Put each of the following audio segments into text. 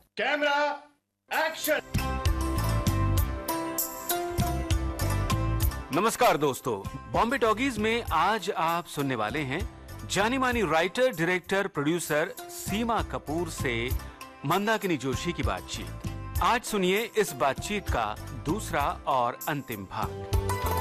Camera action. नमस्कार दोस्तों, Bombay talkies में आज आप सुनने वाले हैं जानी मानी राइटर, डायरेक्टर, प्रोड्यूसर सीमा कपूर से मंदाकिनी जोशी की बातचीत। आज सुनिए इस बातचीत का दूसरा और अंतिम भाग।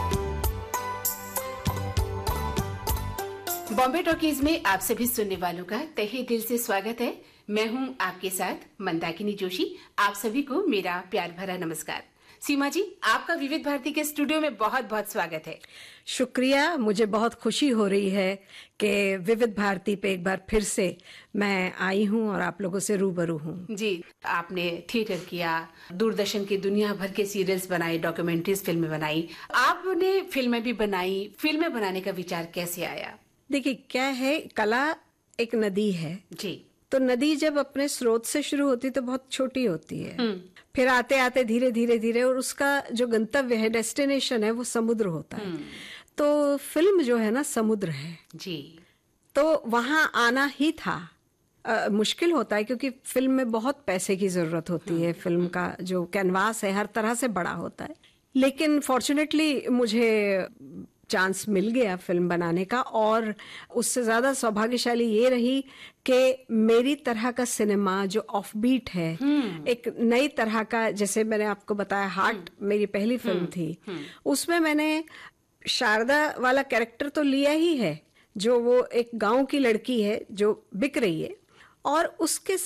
बॉम्बे टॉकीज में आप सभी सुनने वालों का तहे दिल से स्वागत है। मैं हूं आपके साथ मंदाकिनी जोशी। आप सभी को मेरा प्यार भरा नमस्कार। सीमा जी, आपका विविध भारती के स्टूडियो में बहुत बहुत स्वागत है। शुक्रिया। मुझे बहुत खुशी हो रही है कि विविध भारती पे एक बार फिर से मैं आई हूं और आप लोगों से रूबरू हूं। जी, आपने थिएटर किया, दूरदर्शन की दुनिया भर के सीरियल्स बनाए, डॉक्यूमेंट्रीज फिल्में बनाई, आपने फिल्में भी बनाई। फिल्में बनाने का विचार कैसे आया? देखिए, क्या है, कला एक नदी है जी। तो नदी जब अपने स्रोत से शुरू होती तो बहुत छोटी होती है, फिर आते आते धीरे धीरे धीरे और उसका जो गंतव्य है, डेस्टिनेशन है, वो समुद्र होता है। तो फिल्म जो है ना, समुद्र है जी। तो वहां आना ही था। मुश्किल होता है क्योंकि फिल्म में बहुत पैसे की जरूरत होती है। फिल्म का जो कैनवास है हर तरह से बड़ा होता है, लेकिन फॉर्चुनेटली मुझे चांस मिल गया फिल्म बनाने का। और उससे ज्यादा सौभाग्यशाली ये रही कि मेरी तरह का सिनेमा जो ऑफ बीट है, एक नई तरह का, जैसे मैंने आपको बताया हार्ट मेरी पहली फिल्म थी, उसमें मैंने शारदा वाला कैरेक्टर तो लिया ही है, जो वो एक गांव की लड़की है जो बिक रही है, और उसके